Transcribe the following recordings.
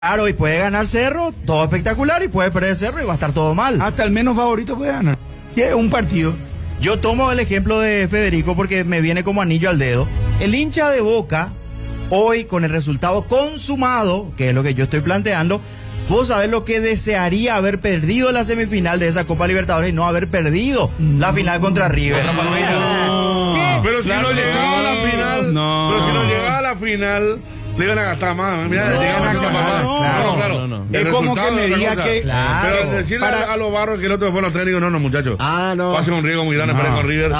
Claro, y puede ganar Cerro, todo espectacular, y puede perder Cerro y va a estar todo mal. Hasta el menos favorito puede ganar. Si es un partido. Yo tomo el ejemplo de Federico porque me viene como anillo al dedo. El hincha de Boca, hoy con el resultado consumado, que es lo que yo estoy planteando, vos sabés lo que desearía haber perdido la semifinal de esa Copa Libertadores y no haber perdido la final contra River. Pero si no llegaba a la final, pero si no llegaba a la final, le iban a gastar más. Mira, le iban a gastar más. Claro. Es como que me diga que. Pero decirle a los Barros que el otro fue los técnicos, no, muchachos. No. Pasen un riesgo muy grande para con River.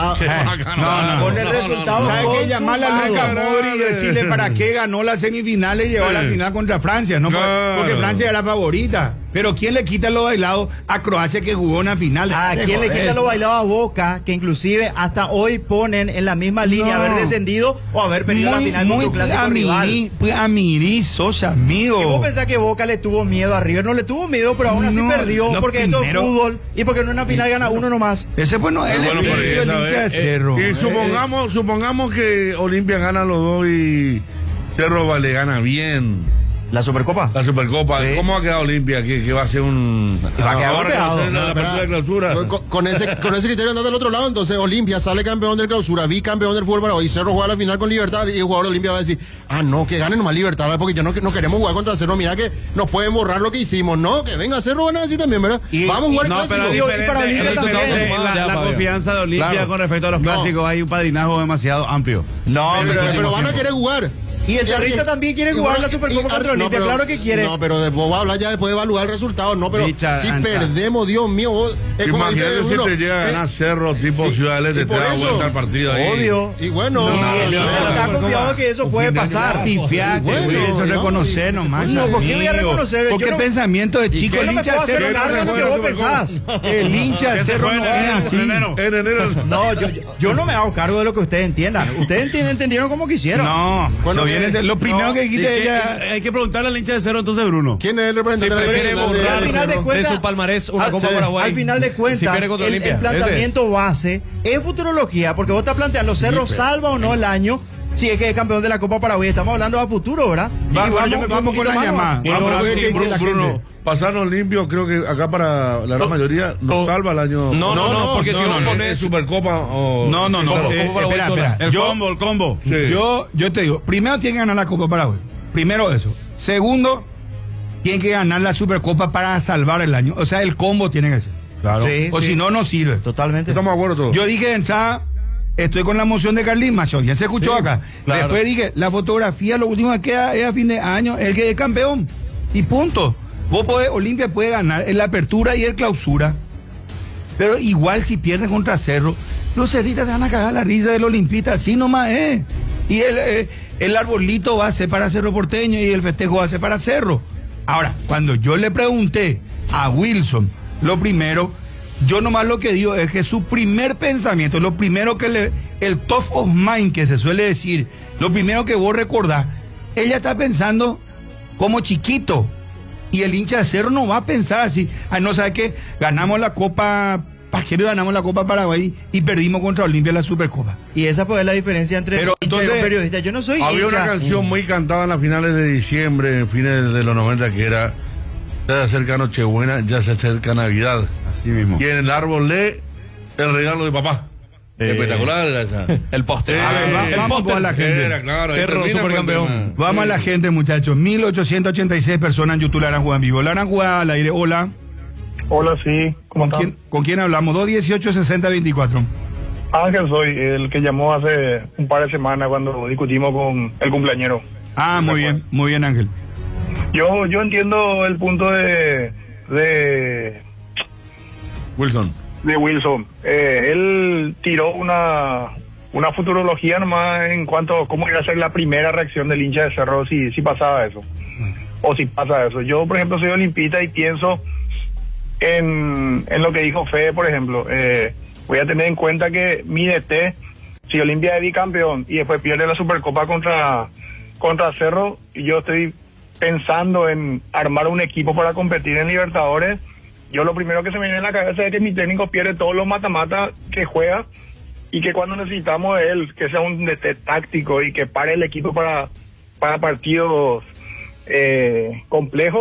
Con el resultado. ¿Sabes qué? Llamarle a Luka Modric y decirle para qué ganó la semifinal y llegó a la final contra Francia. No, porque Francia era la favorita. Pero ¿quién le quita lo bailado a Croacia que jugó una final? ¿A quién le quita lo bailado a Boca, que inclusive hasta hoy ponen en la misma línea haber descendido o haber perdido la final con tu clásico rival? Sosa, amigo. ¿Y vos pensás que Boca le tuvo miedo a River? No le tuvo miedo, pero aún así perdió, porque esto es fútbol y porque en una final gana uno nomás. Ese bueno es el hincha de Cerro. Y supongamos que Olimpia gana los dos y Cerro le gana bien. ¿La Supercopa? La Supercopa. Sí. ¿Cómo ha quedado Olimpia? Que va a ser un... Va a quedar golpeado. La apertura de clausura. Con ese criterio anda del otro lado, entonces Olimpia sale campeón del clausura, bicampeón del fútbol paraguayo, y Cerro juega la final con Libertad, y el jugador de Olimpia va a decir, no, que gane nomás Libertad, porque ya no queremos jugar contra Cerro, mira que nos pueden borrar lo que hicimos, no, que venga Cerro, van a decir también, ¿verdad? Vamos a jugar el clásico. Pero para Olimpia también. La confianza de Olimpia con respecto a los clásicos, hay un padrinazgo demasiado amplio. Pero van a querer jugar. Y el Cerrito también quiere jugar la Supercopa contra Olimpia, claro que quiere. No, pero después va a hablar ya después de evaluar el resultado. No, pero si perdemos, Dios mío, vos, imagínate si te llega a ganar Cerro, tipo Ciudad del Este, te da vuelta al partido ahí. Obvio. Y bueno, está confiado que eso puede pasar. Eso reconocer nomás. No, ¿por qué voy a reconocer? ¿Por qué pensamiento de chico? El hincha de Cerro no lo que vos pensás. El hincha de Cerro no es así. En enero. No, yo no me hago cargo de lo que ustedes entiendan. Ustedes entendieron como quisieron. No, lo primero que dijiste ella. Hay que preguntarle al hincha de Cerro entonces, Bruno. ¿Quién es el representante de su palmarés una Copa Paraguay? Al final de cuentas, el planteamiento base es futurología, porque vos estás planteando Cerro salva o no el año. Si es que es campeón de la Copa Paraguay, estamos hablando a futuro, ¿verdad? Vamos con la llamada. Bruno, pasarnos limpio, creo que acá para la gran mayoría nos salva el año. No, porque si no pones Supercopa o... No. Espera. El combo. Sí. Yo te digo, primero tiene que ganar la Copa Paraguay. Primero eso. Segundo, tiene que ganar la Supercopa para salvar el año. O sea, el combo tiene que ser. Claro. Sí, si no sirve. Totalmente. Estamos de acuerdo todos. Yo dije de entrada, estoy con la moción de Carlín Macho, ya se escuchó acá. Claro. Después dije, la fotografía lo último que queda es a fin de año, el que es campeón. Y punto. Olimpia puede ganar en la apertura y el clausura. Pero igual si pierde contra Cerro, los cerritas se van a cagar la risa del olimpista, así nomás es. Y el arbolito va a ser para Cerro Porteño y el festejo va a ser para Cerro. Ahora, cuando yo le pregunté a Wilson, lo primero, yo nomás lo que digo es que su primer pensamiento, lo primero que el top of mind que se suele decir, lo primero que vos recordás, ella está pensando como chiquito. Y el hincha de Cerro no va a pensar así. No sabe que ganamos la Copa Pajero, ganamos la Copa Paraguay y perdimos contra Olimpia la Supercopa. Y esa pues es la diferencia entre hincha y un periodista. Yo no soy había hincha. Una canción muy cantada en las finales de diciembre, en fines de los 90, que era: ya se acerca Nochebuena, ya se acerca Navidad. Así mismo. Y en el árbol lee el regalo de papá. Espectacular era esa. El póster. Vamos a la gente. Cerro supercampeón. Vamos a la gente, muchachos. 1886 personas en YouTube la harán jugar en vivo. La harán jugar al aire. Hola. Hola, sí. ¿Con quién hablamos? 218-6024. Ángel soy, el que llamó hace un par de semanas cuando discutimos con el cumpleañero. Muy bien, Ángel. Yo entiendo el punto de Wilson. Él tiró una futurología nomás en cuanto a cómo iba a ser la primera reacción del hincha de Cerro si pasaba eso. O si pasa eso. Yo, por ejemplo, soy olimpista y pienso en lo que dijo Fede, por ejemplo. Voy a tener en cuenta que mi DT, si Olimpia es bicampeón y después pierde la Supercopa contra Cerro, y yo estoy pensando en armar un equipo para competir en Libertadores, yo lo primero que se me viene en la cabeza es que mi técnico pierde todos los mata-mata que juega, y que cuando necesitamos de él, que sea un DT táctico y que pare el equipo para partidos complejo.